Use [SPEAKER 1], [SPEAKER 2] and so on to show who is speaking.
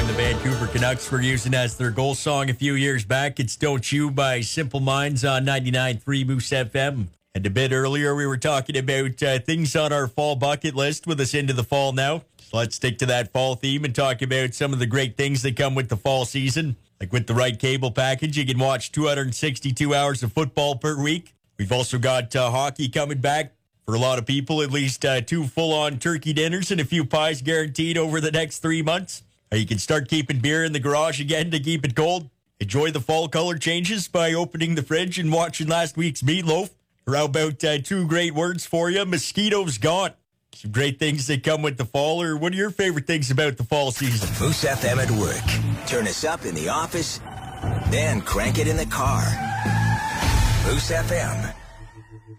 [SPEAKER 1] the Vancouver Canucks were using as their goal song a few years back. It's Don't You by Simple Minds on 99.3 Moose FM. And a bit earlier, we were talking about things on our fall bucket list with us into the fall now. So let's stick to that fall theme and talk about some of the great things that come with the fall season. Like with the right cable package, you can watch 262 hours of football per week. We've also got hockey coming back. For a lot of people, at least 2 full-on turkey dinners and a few pies guaranteed over the next 3 months. You can start keeping beer in the garage again to keep it cold. Enjoy the fall color changes by opening the fridge and watching last week's meatloaf. Or how about 2 great words for you? Mosquitoes gone. Some great things that come with the fall. Or what are your favorite things about the fall season?
[SPEAKER 2] Moose FM at work. Turn us up in the office, then crank it in the car. Moose FM.